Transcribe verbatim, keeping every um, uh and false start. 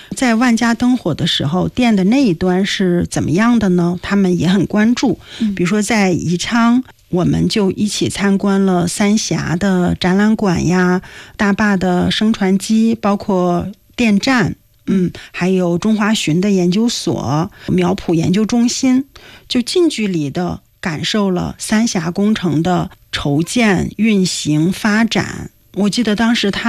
在万家灯火的时候，电的那一端是怎么样的呢？他们也很关注。比如说在宜昌，我们就一起参观了三峡的展览馆呀，大坝的升船机，包括电站，嗯，还有中华鲟的研究所、苗圃研究中心，就近距离的感受了三峡工程的筹建、运行、发展。我记得当时他